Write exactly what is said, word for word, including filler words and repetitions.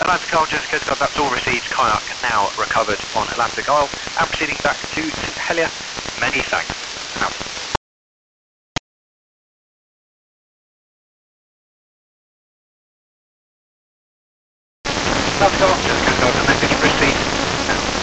Atlantic Isle, Jersey Coast Guard, that's all received. Kayak now recovered on Atlantic Isle and proceeding back to Saint Helier. Many thanks. Out. Atlantic Isle,